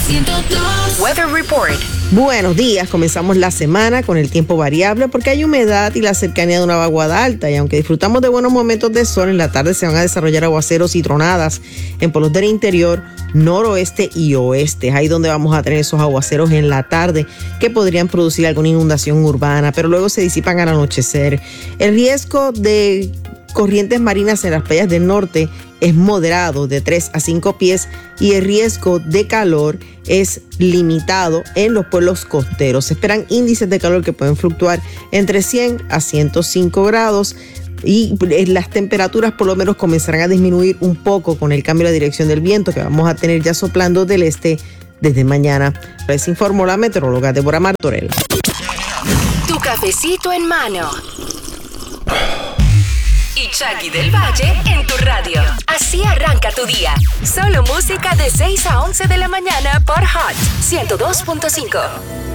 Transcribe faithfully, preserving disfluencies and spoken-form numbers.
ciento dos. Weather Report. Buenos días, comenzamos la semana con el tiempo variable porque hay humedad y la cercanía de una vaguada alta, y aunque disfrutamos de buenos momentos de sol, en la tarde se van a desarrollar aguaceros y tronadas en polos del interior, noroeste y oeste. Es ahí donde vamos a tener esos aguaceros en la tarde que podrían producir alguna inundación urbana, pero luego se disipan al anochecer. El riesgo de corrientes marinas en las playas del norte es moderado, de tres a cinco pies, y el riesgo de calor es limitado en los pueblos costeros. Se esperan índices de calor que pueden fluctuar entre cien a ciento cinco grados, y las temperaturas por lo menos comenzarán a disminuir un poco con el cambio de la dirección del viento que vamos a tener ya soplando del este desde mañana. Les informó la meteoróloga Débora Martorell. Tu cafecito en mano. Y Shaggy del Valle en tu radio. Así arranca tu día. Solo música de seis a once de la mañana por Hot ciento dos punto cinco.